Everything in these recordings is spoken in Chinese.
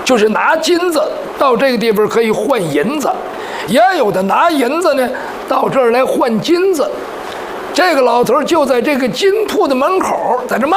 就是拿金子到这个地方可以换银子，也有的拿银子呢到这儿来换金子。这个老头就在这个金铺的门口在这骂，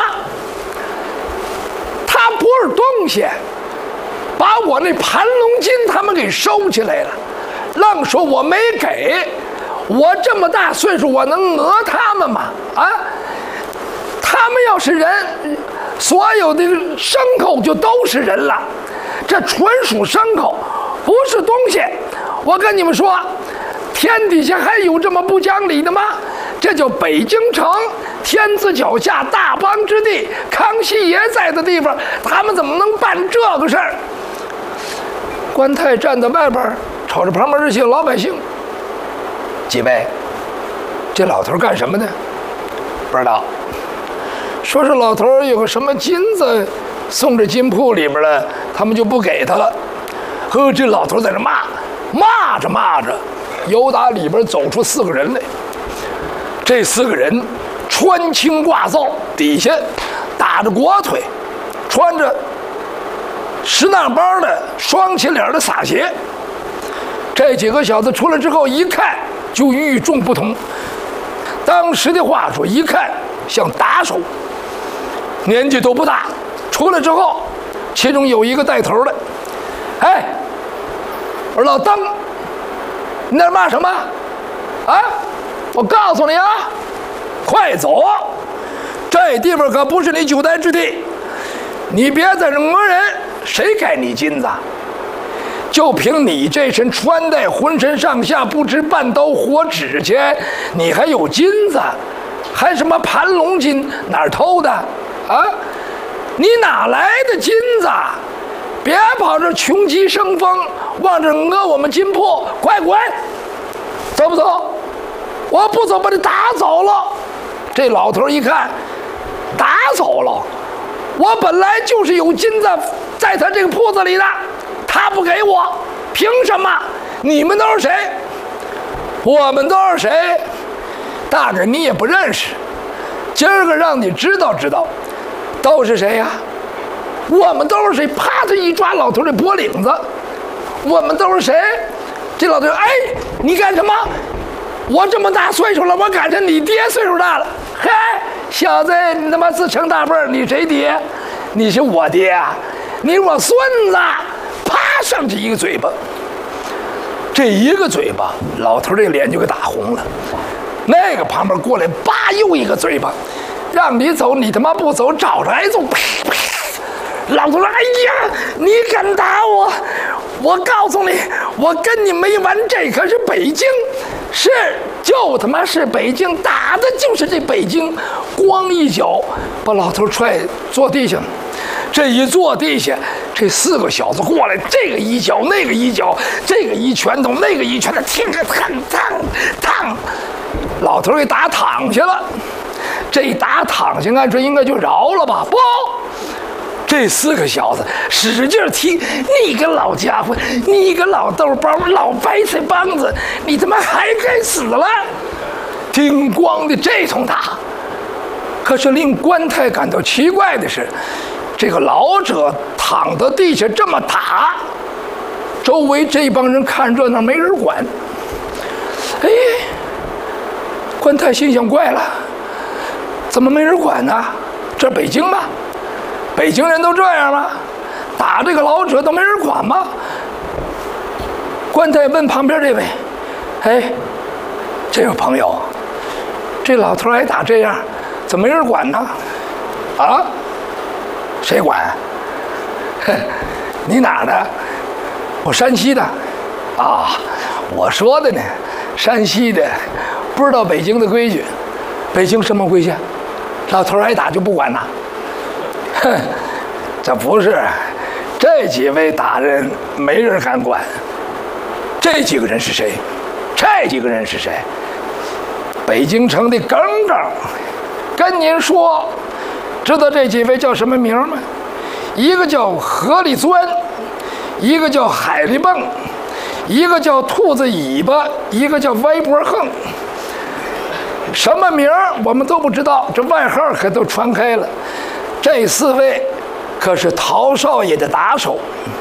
他不是东西，把我那盘龙金他们给收起来了，愣说我没给，我这么大岁数我能讹他们吗？啊，他们要是人，所有的牲口就都是人了，这纯属牲口，不是东西。我跟你们说，天底下还有这么不讲理的吗？这叫北京城，天子脚下，大邦之地，康熙爷在的地方，他们怎么能办这个事儿？官太站在外边，瞅着旁边这些老百姓，几位，这老头干什么的？不知道。说是老头有个什么金子送这金铺里边了，他们就不给他了。呵，这老头在这骂着，由打里边走出4个人来。这4个人穿青挂皂，底下打着裹腿，穿着石那帮的双起脸的洒鞋。这几个小子出来之后一看就与众不同，当时的话说一看像打手，年纪都不大。出来之后其中有一个带头的，哎，我说老邓，你在骂什么啊？我告诉你啊，快走！这地方可不是你久待之地，你别在这讹人。谁给你金子？就凭你这身穿戴，浑身上下不值半刀火纸钱，你还有金子？还什么盘龙金？哪儿偷的？啊？你哪来的金子？别跑这穷极生风，往这讹我们金铺！快滚！走不走？我不走，把你打走了。这老头一看，打走了。我本来就是有金子在他这个铺子里的，他不给我，凭什么？你们都是谁？我们都是谁？大概你也不认识。今儿个让你知道知道，都是谁呀？我们都是谁？啪，他一抓老头的脖领子。我们都是谁？这老头，哎，你干什么？我这么大岁数了，我赶上你爹岁数大了。嗨，小子，你他妈自称大辈儿，你谁爹？你是我爹啊！你是我孙子！啪，上去一个嘴巴。这一个嘴巴，老头这脸就给打红了。那个旁边过来，叭，又一个嘴巴，让你走，你他妈不走，找着挨揍！啪啪！老头说：“哎呀，你敢打我！我告诉你，我跟你没完！这可是北京，是就他妈是北京，打的就是这北京！”咣一脚把老头踹坐地下，这一坐地下，这4个小子过来，这个一脚，那个一脚，这个一拳头，那个一拳头，听着烫，老头给打躺下了。这一打躺下，按说应该就饶了吧？不。这4个小子使劲踢，你个老家伙，你个老豆包，老白菜帮子，你他妈还该死了！叮咣的这通打。可是令官太感到奇怪的是，这个老者躺到地下这么打，周围这帮人看热闹没人管。哎，官太心想怪了，怎么没人管呢？这北京吗？北京人都这样吗？打这个老者都没人管吗？官太问旁边这位：“哎，这位朋友，这老头挨打这样，怎么没人管呢？啊？谁管？你哪儿的？我山西的。啊，我说的呢，山西的，不知道北京的规矩。北京什么规矩？老头挨打就不管呐？”哼，这不是，这几位打人没人敢管。这几个人是谁？这几个人是谁？北京城的耿耿。跟您说，知道这几位叫什么名吗？一个叫河里钻，一个叫海里蹦，一个叫兔子尾巴，一个叫歪脖横。什么名我们都不知道，这外号可都传开了。这4位可是陶少爷的打手。